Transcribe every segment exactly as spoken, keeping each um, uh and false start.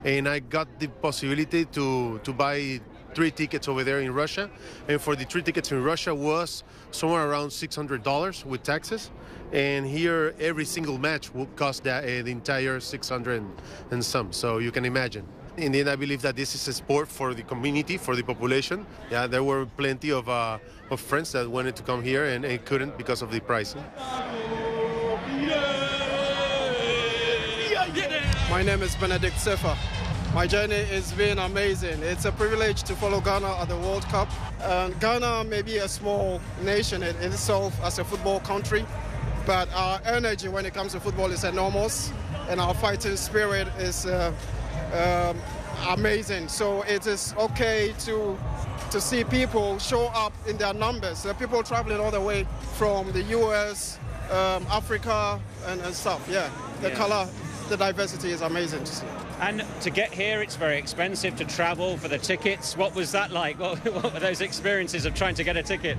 and I got the possibility to, to buy three tickets over there in Russia. And for the three tickets in Russia was somewhere around six hundred dollars with taxes. And here, every single match will cost that, uh, the entire six hundred and some. So you can imagine. In the end, I believe that this is a sport for the community, for the population. Yeah, there were plenty of, uh, of friends that wanted to come here and, and couldn't because of the pricing. My name is Benedict Sefa. My journey has been amazing. It's a privilege to follow Ghana at the World Cup. Uh, Ghana may be a small nation in itself as a football country, but our energy when it comes to football is enormous, and our fighting spirit is uh, um, amazing. So it is okay to to see people show up in their numbers. There are people traveling all the way from the U S, um, Africa, and, and stuff. Yeah, the yeah. color, the diversity is amazing to see. And to get here, it's very expensive to travel for the tickets. What was that like? What, what were those experiences of trying to get a ticket?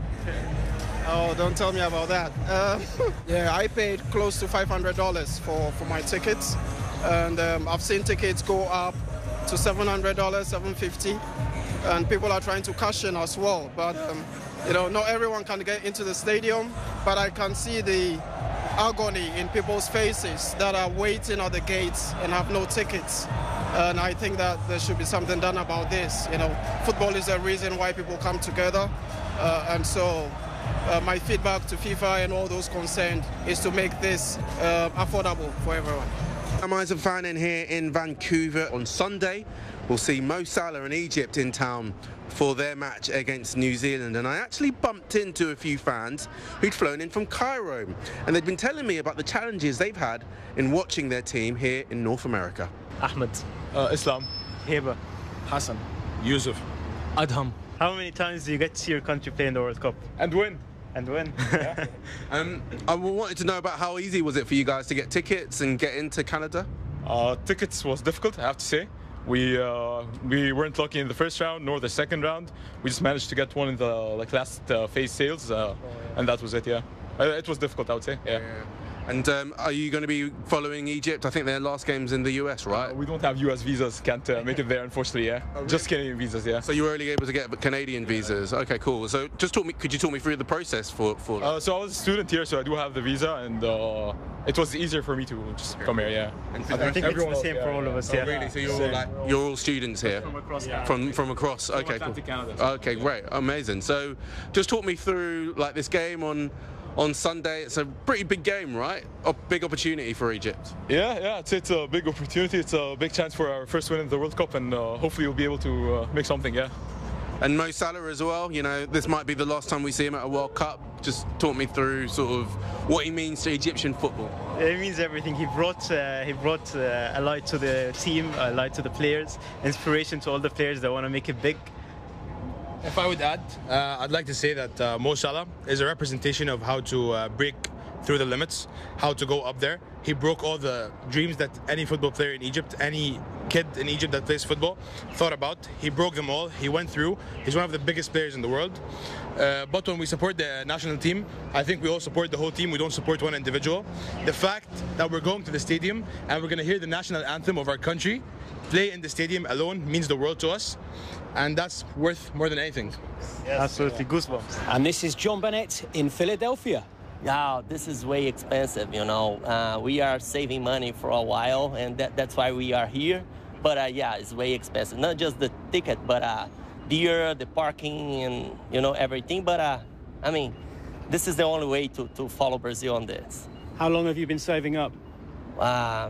Oh, don't tell me about that. Uh, yeah, I paid close to five hundred dollars for, for my tickets. And um, I've seen tickets go up to seven hundred dollars, seven hundred fifty dollars. And people are trying to cash in as well. But, um, you know, not everyone can get into the stadium. But I can see the agony in people's faces that are waiting at the gates and have no tickets. And I think that there should be something done about this. You know, football is the reason why people come together. Uh, and so uh, my feedback to FIFA and all those concerned is to make this uh, affordable for everyone. I'm Isaac Fannin here in Vancouver. On Sunday, we'll see Mo Salah and Egypt in town for their match against New Zealand, and I actually bumped into a few fans who'd flown in from Cairo, and they'd been telling me about the challenges they've had in watching their team here in North America. Ahmed, uh, Islam, Heba, Hassan, Yusuf, Adham. How many times do you get to see your country play in the World Cup? And win. And win. Yeah. um, I wanted to know about how easy was it for you guys to get tickets and get into Canada? Uh, tickets was difficult, I have to say. We uh, we weren't lucky in the first round nor the second round. We just managed to get one in the like last uh, phase sales, uh, oh, yeah. and that was it. Yeah, uh, it was difficult, I would say. Yeah. yeah. And um, are you going to be following Egypt? I think their last game's in the U S, right? Uh, we don't have U S visas, can't uh, make it there, unfortunately. Yeah, oh, really? Just Canadian visas. Yeah. So you were only able to get Canadian visas. Okay, cool. So just talk me. Could you talk me through the process for for that? Uh, so I was a student here, so I do have the visa, and uh, it was easier for me to just come here. Yeah. And I think it's the same for all of us. Oh, Yeah. really? So you're all like you're all students here from across. Yeah. From from across. From okay, Atlantic cool. Canada. Okay, great, amazing. So just talk me through like this game on. On Sunday. It's a pretty big game, right? A big opportunity for Egypt. Yeah, yeah, it's, it's a big opportunity. It's a big chance for our first win in the World Cup, and uh, hopefully we'll be able to uh, make something, yeah. And Mo Salah as well, you know, this might be the last time we see him at a World Cup. Just talk me through sort of what he means to Egyptian football. It means everything. He brought uh, he brought uh, a light to the team, a light to the players, inspiration to all the players that want to make it big. If I would add, uh, I'd like to say that uh, Mo Salah is a representation of how to uh, break through the limits, how to go up there. He broke all the dreams that any football player in Egypt, any kid in Egypt that plays football, thought about. He broke them all. He went through. He's one of the biggest players in the world. Uh, but when we support the national team, I think we all support the whole team. We don't support one individual. The fact that we're going to the stadium and we're going to hear the national anthem of our country play in the stadium alone means the world to us. And that's worth more than anything. Yes, absolutely, goosebumps. And this is John Bennett in Philadelphia. Yeah, this is way expensive, you know. Uh, we are saving money for a while, and that, that's why we are here. But uh, yeah, it's way expensive. Not just the ticket, but uh, beer, the parking, and, you know, everything. But, uh, I mean, this is the only way to, to follow Brazil on this. How long have you been saving up? Uh,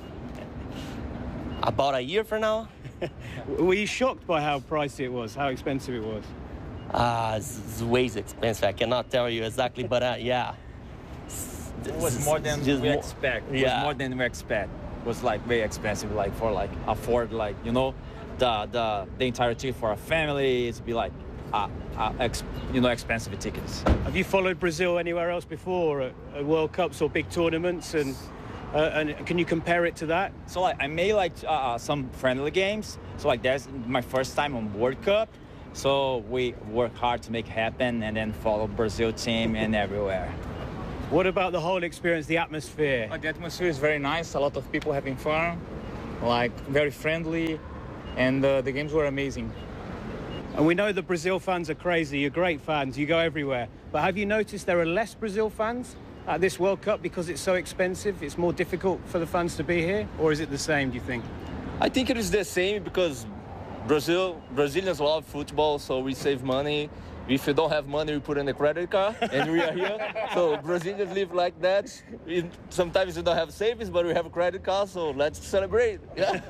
about a year for now. Were you shocked by how pricey it was, how expensive it was? Uh, it's, it's way expensive. I cannot tell you exactly, but uh, yeah. It was more than just we more, expect. It yeah. was more than we expect. It was like very expensive, like for like afford like you know, the the the entire ticket for a family. It's be like, uh, uh ex, you know, expensive tickets. Have you followed Brazil anywhere else before, at, at World Cups or big tournaments, and uh, and can you compare it to that? So like I made like uh, some friendly games. So like that's my first time on World Cup. So we work hard to make it happen and then follow Brazil team and everywhere. What about the whole experience, the atmosphere? Uh, the atmosphere is very nice. A lot of people having fun. like very friendly, and uh, the games were amazing. And we know the Brazil fans are crazy. You're great fans. You go everywhere. But have you noticed there are less Brazil fans at this World Cup because it's so expensive? It's more difficult for the fans to be here? Or is it the same, do you think? I think it is the same because Brazil, Brazilians love football, so we save money. If you don't have money, we put in a credit card, and we are here. So Brazilians live like that. We, sometimes we don't have savings, but we have a credit card, so let's celebrate. Yeah.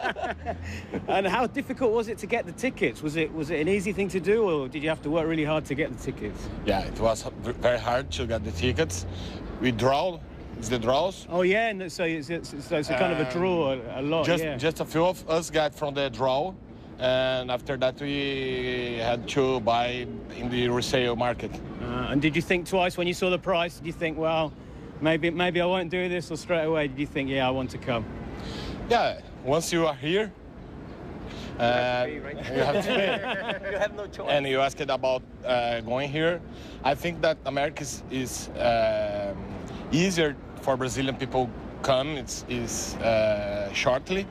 And how difficult was it to get the tickets? Was it was it an easy thing to do, or did you have to work really hard to get the tickets? Yeah, it was very hard to get the tickets. We draw. It's the draws. Oh yeah, and so it's, it's, so it's a kind um, of a draw a, a lot. Just yeah. just a few of us got from the draw. And after that, we had to buy in the resale market. Uh, and did you think twice when you saw the price? Did you think, well, maybe maybe I won't do this, or straight away did you think, yeah, I want to come? Yeah, once you are here, uh, you have to pay. Right? You have to pay. You have no choice. And you asked about uh, going here. I think that America is, is uh, easier for Brazilian people come. It's is uh, shortly.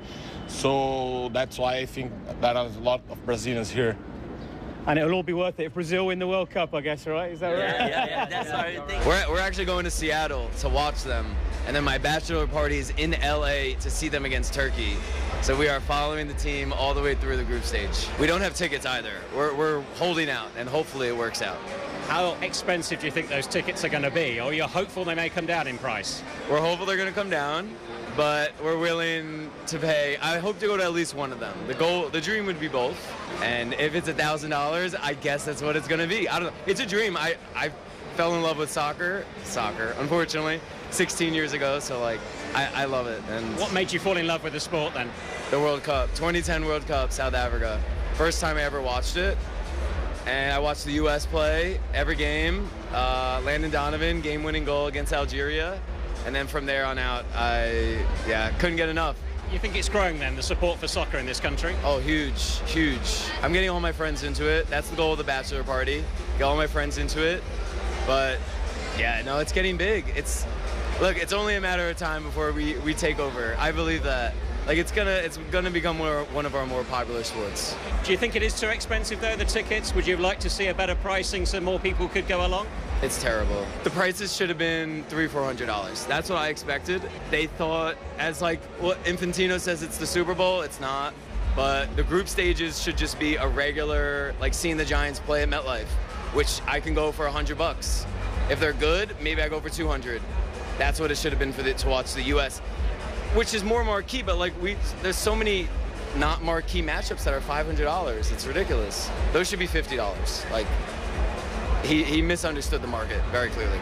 So that's why I think that there's a lot of Brazilians here. And it'll all be worth it if Brazil win the World Cup, I guess, right? Is that right? Yeah, yeah, yeah. That's what I think. We're, we're actually going to Seattle to watch them. And then my bachelor party is in L A to see them against Turkey. So we are following the team all the way through the group stage. We don't have tickets either. We're, we're holding out, and hopefully it works out. How expensive do you think those tickets are going to be? Or you're hopeful they may come down in price? We're hopeful they're going to come down, but we're willing to pay. I hope to go to at least one of them. The goal, the dream would be both. And if it's a thousand dollars, I guess that's what it's going to be. I don't know. It's a dream. I, I fell in love with soccer, soccer, unfortunately, sixteen years ago. So like, I, I love it. And what made you fall in love with the sport then? The World Cup, twenty ten World Cup, South Africa. First time I ever watched it. And I watched the U S play every game. Uh, Landon Donovan, game-winning goal against Algeria. And then from there on out, I, yeah, couldn't get enough. You think it's growing then, the support for soccer in this country? Oh, huge, huge. I'm getting all my friends into it. That's the goal of the bachelor party. Get all my friends into it. But, yeah, no, it's getting big. It's, look, it's only a matter of time before we, we take over. I believe that. Like, it's gonna it's gonna become more, one of our more popular sports. Do you think it is too expensive, though, the tickets? Would you like to see a better pricing so more people could go along? It's terrible. The prices should have been three, four hundred dollars. That's what I expected. They thought, as like what Infantino says, it's the Super Bowl. It's not. But the group stages should just be a regular, like seeing the Giants play at MetLife, which I can go for a hundred bucks. If they're good, maybe I go for two hundred. That's what it should have been for the, to watch the U S, which is more marquee. But like we, there's so many not marquee matchups that are five hundred dollars. It's ridiculous. Those should be fifty dollars. Like. He, he misunderstood the market very clearly.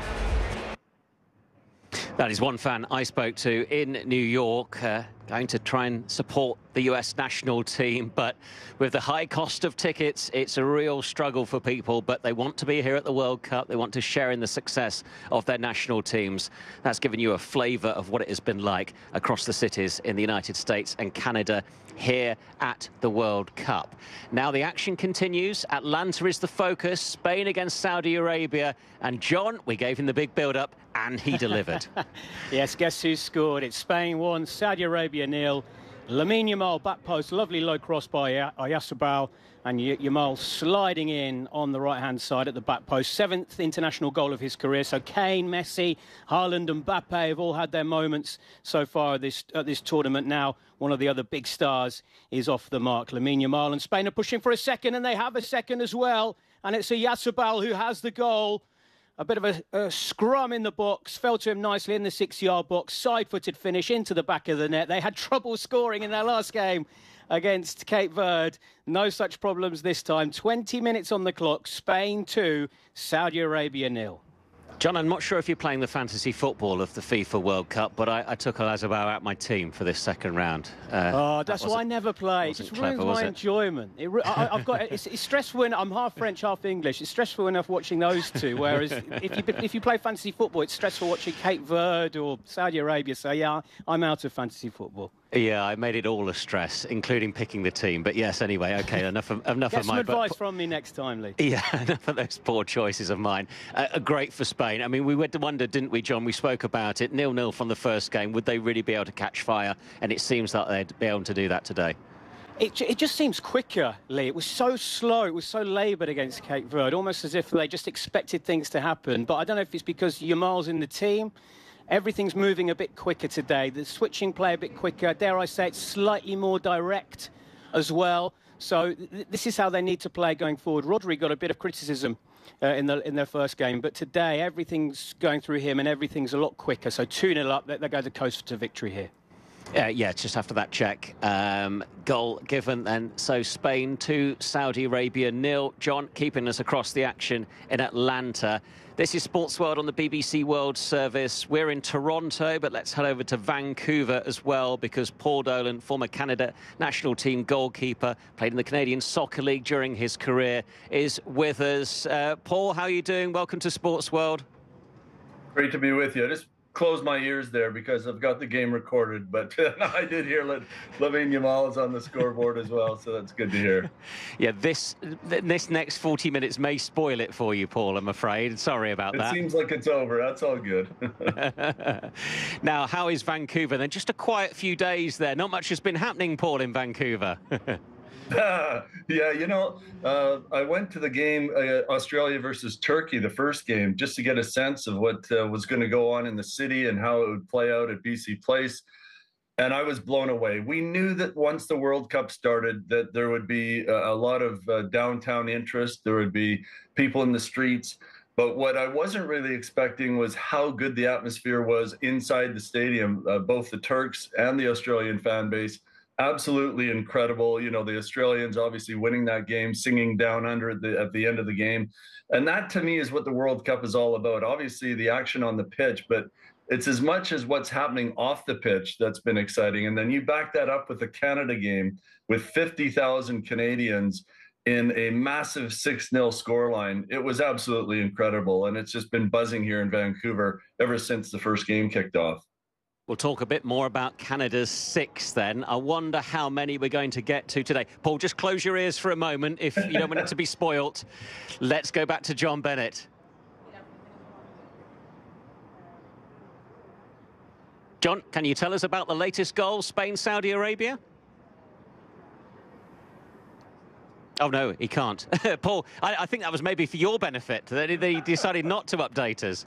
That is one fan I spoke to in New York, uh, going to try and support the U S national team, but with the high cost of tickets, it's a real struggle for people, but they want to be here at the World Cup. They want to share in the success of their national teams. That's given you a flavour of what it has been like across the cities in the United States and Canada here at the World Cup. Now the action continues. Atlanta is the focus. Spain against Saudi Arabia. And John, we gave him the big build-up, and he delivered. Yes, guess who scored? It's Spain one, Saudi Arabia nil. Lamine Yamal back post, lovely low cross by Oyarzabal, and Yamal sliding in on the right-hand side at the back post. Seventh international goal of his career. So Kane, Messi, Haaland and Mbappe have all had their moments so far at this, at this tournament. Now one of the other big stars is off the mark. Lamine Yamal and Spain are pushing for a second, and they have a second as well. And it's Oyarzabal who has the goal. A bit of a, a scrum in the box, fell to him nicely in the six-yard box, side-footed finish into the back of the net. They had trouble scoring in their last game against Cape Verde. No such problems this time. twenty minutes on the clock, Spain two, Saudi Arabia nil. John, I'm not sure if you're playing the fantasy football of the FIFA World Cup, but I, I took Oyarzabal out my team for this second round. Uh, oh, that's that why I never play. It just ruins my it? enjoyment. It, I, I've got it's, it's stressful. When, I'm half French, half English. It's stressful enough watching those two. Whereas if you if you play fantasy football, it's stressful watching Cape Verde or Saudi Arabia. So yeah, I'm out of fantasy football. Yeah, I made it all a stress, including picking the team. But yes, anyway, okay, enough of, enough Get of some my... advice but, from me next time, Lee. Yeah, enough of those poor choices of mine. Uh, great for Spain. I mean, we went to wonder, didn't we, John? We spoke about it. nil nil from the first game. Would they really be able to catch fire? And it seems like they'd be able to do that today. It, it just seems quicker, Lee. It was so slow. It was so laboured against Cape Verde, almost as if they just expected things to happen. But I don't know if it's because Yamal's in the team. Everything's moving a bit quicker today. The switching play a bit quicker. Dare I say it's slightly more direct as well. So th this is how they need to play going forward. Rodri got a bit of criticism uh, in, the, in their first game. But today, everything's going through him and everything's a lot quicker. So two nil up. They, they go the coast to victory here. Uh, yeah, just after that check. Um, goal given then. So Spain two, Saudi Arabia nil. John, keeping us across the action in Atlanta. This is Sports World on the B B C World Service. We're in Toronto, but let's head over to Vancouver as well, because Paul Dolan, former Canada national team goalkeeper, played in the Canadian Soccer League during his career, is with us. Uh, Paul, how are you doing? Welcome to Sports World. Great to be with you. I just closed my ears there because I've got the game recorded, but I did hear that Lamine Yamal is on the scoreboard as well, so that's good to hear. Yeah, this this next forty minutes may spoil it for you, Paul, I'm afraid. Sorry about it that. It seems like it's over. That's all good. Now, how is Vancouver then? Just a quiet few days there. Not much has been happening, Paul, in Vancouver. Yeah, you know, uh, I went to the game, uh, Australia versus Turkey, the first game, just to get a sense of what uh, was going to go on in the city and how it would play out at B C Place. And I was blown away. We knew that once the World Cup started, that there would be a, a lot of uh, downtown interest. There would be people in the streets. But what I wasn't really expecting was how good the atmosphere was inside the stadium, uh, both the Turks and the Australian fan base. Absolutely incredible. You know, the Australians obviously winning that game, singing Down Under at the, at the end of the game. And that, to me, is what the World Cup is all about. Obviously, the action on the pitch, but it's as much as what's happening off the pitch that's been exciting. And then you back that up with the Canada game with fifty thousand Canadians in a massive six nil scoreline. It was absolutely incredible. And it's just been buzzing here in Vancouver ever since the first game kicked off. We'll talk a bit more about Canada's six then. I wonder how many we're going to get to today. Paul, just close your ears for a moment if you don't want it to be spoilt. Let's go back to John Bennett. John, can you tell us about the latest goal, Spain, Saudi Arabia? Oh, no, he can't. Paul, I, I think that was maybe for your benefit. They, they decided not to update us.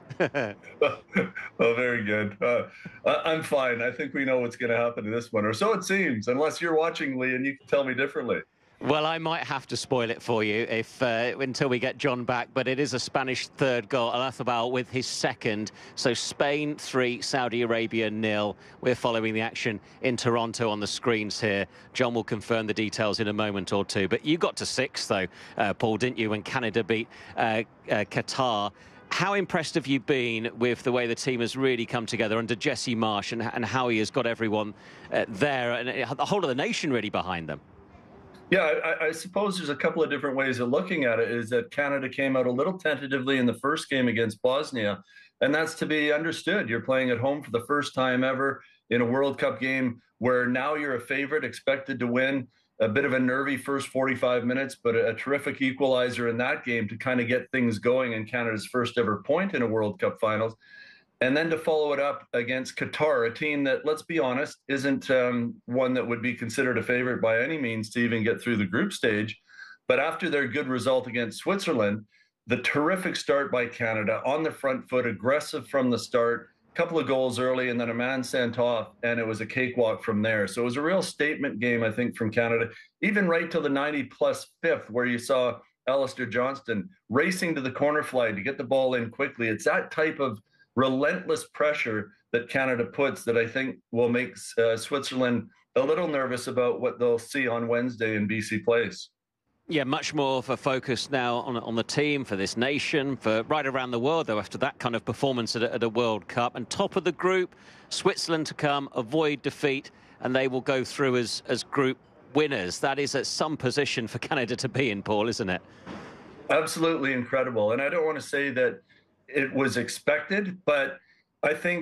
Oh, very good. Uh, I'm fine. I think we know what's going to happen to this one, or so it seems, unless you're watching, Lee, and you can tell me differently. Well, I might have to spoil it for you if uh, until we get John back, but it is a Spanish third goal. Al-Athabal with his second. So Spain three, Saudi Arabia nil. We're following the action in Toronto on the screens here. John will confirm the details in a moment or two. But you got to six, though, uh, Paul, didn't you, when Canada beat uh, uh, Qatar? How impressed have you been with the way the team has really come together under Jesse Marsch and, and how he has got everyone uh, there and uh, the whole of the nation really behind them? Yeah, I, I suppose there's a couple of different ways of looking at it. Is that Canada came out a little tentatively in the first game against Bosnia, and that's to be understood. You're playing at home for the first time ever in a World Cup game where now you're a favorite, expected to win. A bit of a nervy first forty-five minutes, but a, a terrific equalizer in that game to kind of get things going in Canada's first ever point in a World Cup finals. And then to follow it up against Qatar, a team that, let's be honest, isn't um, one that would be considered a favorite by any means to even get through the group stage. But after their good result against Switzerland, the terrific start by Canada on the front foot, aggressive from the start, a couple of goals early, and then a man sent off, and it was a cakewalk from there. So it was a real statement game, I think, from Canada, even right till the ninety plus fifth, where you saw Alistair Johnston racing to the corner flag to get the ball in quickly. It's that type of relentless pressure that Canada puts that I think will make uh, Switzerland a little nervous about what they'll see on Wednesday in B C Place. Yeah, much more of a focus now on, on the team for this nation, for right around the world, though, after that kind of performance at a, at a World Cup. And top of the group, Switzerland to come, avoid defeat, and they will go through as, as group winners. That is at some position for Canada to be in, Paul, isn't it? Absolutely incredible. And I don't want to say that it was expected, but I think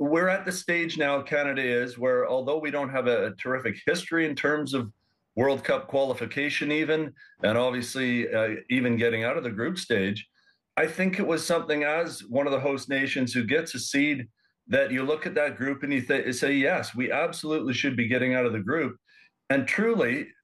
we're at the stage now, Canada is, where although we don't have a, a terrific history in terms of World Cup qualification even, and obviously uh, even getting out of the group stage, I think it was something as one of the host nations who gets a seed that you look at that group and you th- say, yes, we absolutely should be getting out of the group. And truly,